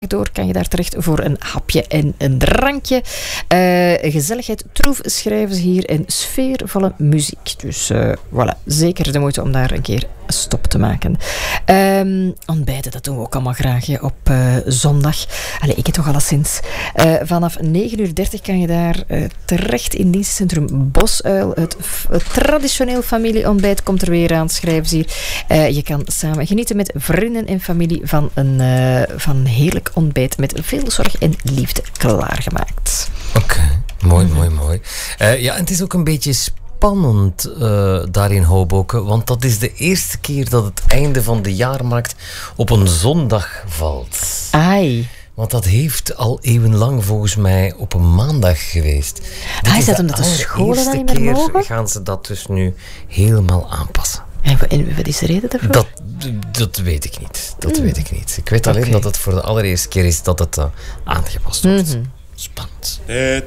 door kan je daar terecht voor een hapje en een drankje. Gezelligheid, troef schrijven ze hier en sfeervolle muziek. Dus voilà, zeker de moeite om daar een keer stop te maken. Ontbijten, dat doen we ook allemaal graag op zondag. Allee, ik het toch alleszins. Vanaf 9:30 kan je daar terecht in dienstencentrum Bosuil. Het traditioneel familieontbijt komt er weer aan, schrijven ze hier. Je kan samen genieten met vrienden en familie van een heerlijk ontbijt met veel zorg en liefde klaargemaakt. Oké, mooi. Ja, en het is ook een beetje spannend daar in Hoboken, want dat is de eerste keer dat het einde van de jaarmarkt op een zondag valt. Ai. Want dat heeft al eeuwenlang volgens mij op een maandag geweest. Is dat omdat de scholen dan niet meer mogen? Gaan ze dat dus nu helemaal aanpassen. En wat is de reden daarvoor? Dat weet ik niet. Ik weet alleen dat het voor de allereerste keer is dat het aangepast wordt. Spannend.